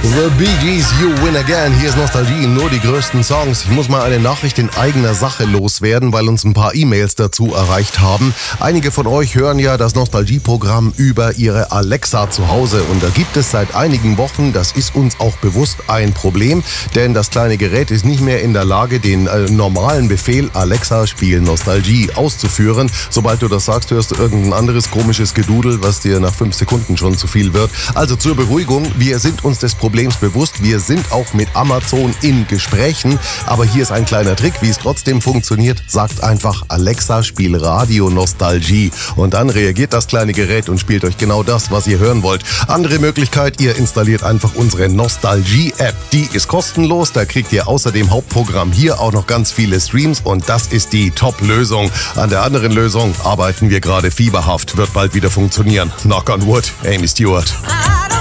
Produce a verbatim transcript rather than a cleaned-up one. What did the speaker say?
The Bee Gees, You Win Again. Hier ist Nostalgie, nur die größten Songs. Ich muss mal eine Nachricht in eigener Sache loswerden, weil uns ein paar E-Mails dazu erreicht haben. Einige von euch hören ja das Nostalgie-Programm über ihre Alexa zu Hause. Und da gibt es seit einigen Wochen, das ist uns auch bewusst, ein Problem. Denn das kleine Gerät ist nicht mehr in der Lage, den äh, normalen Befehl Alexa, spiel Nostalgie auszuführen. Sobald du das sagst, hörst du irgendein anderes komisches Gedudel, was dir nach fünf Sekunden schon zu viel wird. Also zur Beruhigung, wir sind uns des Problems bewusst. Wir sind auch mit Amazon in Gesprächen. Aber hier ist ein kleiner Trick, wie es trotzdem funktioniert. Sagt einfach Alexa, spiel Radio Nostalgie. Und dann reagiert das kleine Gerät und spielt euch genau das, was ihr hören wollt. Andere Möglichkeit, ihr installiert einfach unsere Nostalgie-App. Die ist kostenlos. Da kriegt ihr außer dem Hauptprogramm hier auch noch ganz viele Streams. Und das ist die Top-Lösung. An der anderen Lösung arbeiten wir gerade fieberhaft. Wird bald wieder funktionieren. Knock on wood. Amy Stewart.